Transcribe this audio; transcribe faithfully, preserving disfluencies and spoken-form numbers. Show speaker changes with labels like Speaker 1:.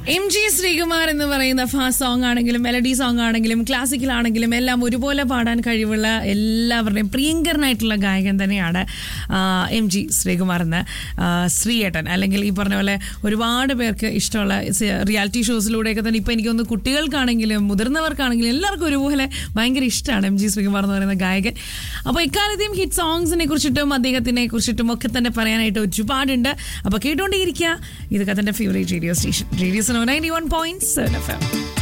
Speaker 1: M G Sreekumar എന്ന് പറയുന്ന fast song ആണെങ്കിലും മെലഡി സോങ് ആണെങ്കിലും ക്ലാസിക്കൽ ആണെങ്കിലും എല്ലാം ഒരുപോലെ പാടാൻ കഴിവുള്ള എല്ലാവരുടെയും പ്രിയങ്കരനായിട്ടുള്ള ഗായകൻ തന്നെയാണ് എം ജി ശ്രീകുമാർ എന്ന് ശ്രീയേട്ടൻ. അല്ലെങ്കിൽ ഈ പറഞ്ഞ പോലെ ഒരുപാട് പേർക്ക് ഇഷ്ടമുള്ള റിയാലിറ്റി ഷോസിലൂടെയൊക്കെ തന്നെ ഇപ്പോൾ എനിക്കൊന്ന് കുട്ടികൾക്കാണെങ്കിലും മുതിർന്നവർക്കാണെങ്കിലും എല്ലാവർക്കും ഒരുപോലെ ഭയങ്കര ഇഷ്ടമാണ് എം ജി ശ്രീകുമാർ എന്ന് പറയുന്ന ഗായകൻ. അപ്പോൾ ഇക്കാലത്തെയും ഹിറ്റ് സോങ്സിനെ കുറിച്ചിട്ടും അദ്ദേഹത്തിനെ കുറിച്ചിട്ടും ഒക്കെ തന്നെ പറയാനായിട്ട് ഒരുപാടുണ്ട്. അപ്പോൾ കേട്ടുകൊണ്ടേയിരിക്കുക. ഇതൊക്കെ തന്നെ favourite radio station radio ninety one point seven F M.